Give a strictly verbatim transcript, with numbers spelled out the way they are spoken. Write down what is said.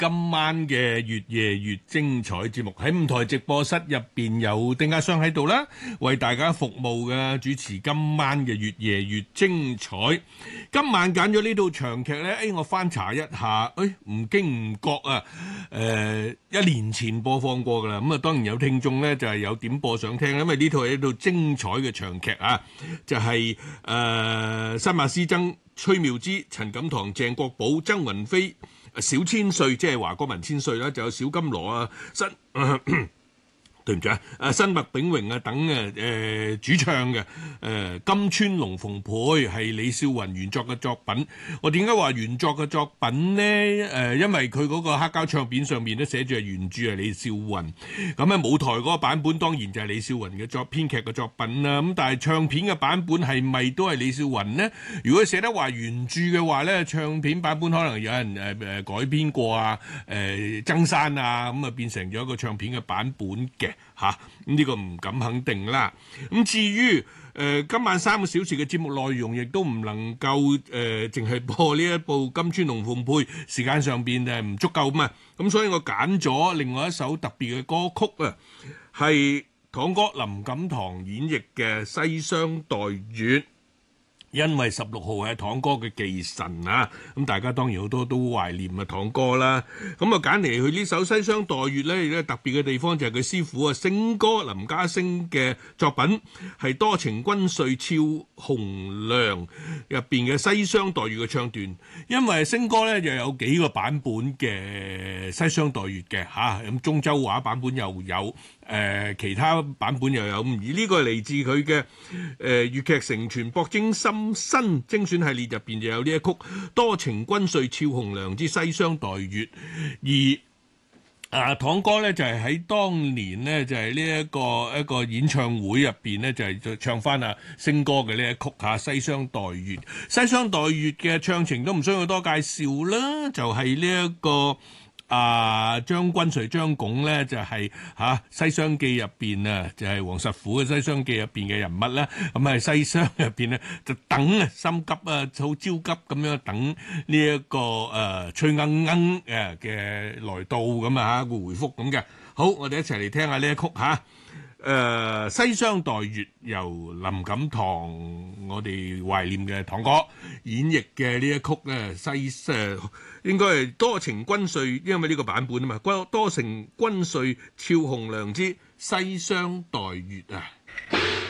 今晚嘅越夜越精彩節目喺五台直播室入邊有丁家雙喺度啦，為大家服務嘅主持今晚嘅越夜越精彩。今晚揀咗呢套長劇呢，誒我翻查一下，誒唔經唔覺啊，誒一年前播放過噶啦。咁啊當然有聽眾呢就係有點播想聽，因為呢套係一套精彩嘅長劇啊，就係誒新馬師曾、崔妙芝、陳錦棠、鄭國寶、曾雲飛、小千歲，即係華國文千歲啦，就有小金羅啊、新、呃、對唔住啊，誒新麥炳榮啊等誒誒、呃、主唱嘅誒、呃、金川龍鳳配係李少雲原作嘅作品。我點解話原作嘅作品呢？誒、呃，因為佢嗰個黑膠唱片上面都寫住係原著係李少雲，咁咧舞台嗰個版本當然就係李少雲嘅作編劇嘅作品啦。咁但係唱片嘅版本係咪都係李少雲呢？如果寫得話原著嘅話咧，唱片版本可能有人誒誒改編過啊，誒增刪啊，咁啊變成咗一個唱片嘅版本嘅。嚇，咁呢個唔敢肯定啦。咁至於誒、呃、今晚三個小時嘅節目內容，亦都唔能夠誒淨係播呢一部《金川龍鳳配》，時間上邊誒唔足夠嘛。咁所以我揀咗另外一首特別嘅歌曲啊，係堂哥林錦棠演繹嘅《西廂待月》。因為十六號係堂哥嘅忌辰啊，咁大家當然好多都懷念啊堂哥啦。咁啊揀嚟佢呢首《西廂待月》咧，咧特別嘅地方就係佢師傅啊星哥林家聲嘅作品，係多情君睡俏紅娘入邊嘅《西廂待月》嘅唱段。因為星哥咧就有幾個版本嘅《西廂待月》嘅嚇，咁中州話版本又有。誒、呃、其他版本又有，而呢個係嚟自佢嘅誒粵劇承傳博精深新精選系列入邊就有呢一曲《多情君睡俏紅娘之西廂待月》，而啊堂哥咧就係、是、喺當年呢，就係呢一個一個演唱會入邊呢，就係、是、唱翻阿星哥嘅呢一曲嚇《西廂待月》。《西廂待月》嘅唱情都唔需要多介紹啦，就係呢一個。啊，張君瑞張拱咧就係、是、嚇、啊《西廂記》入邊啊，就係、是、黃實甫嘅《西廂記》入邊嘅人物啦。咁喺西廂入邊咧就等啊，心急啊，好焦急咁樣等呢、這、一個誒、呃、崔鶯鶯誒嘅來到咁啊，會回覆咁嘅。好，我哋一齊嚟聽下呢一曲嚇。誒、呃《西廂待月》由林錦棠我哋懷念嘅堂哥演繹嘅呢一曲咧，西誒應該係多情君睡，因為呢個版本啊嘛，多情君睡俏紅娘之西廂待月啊。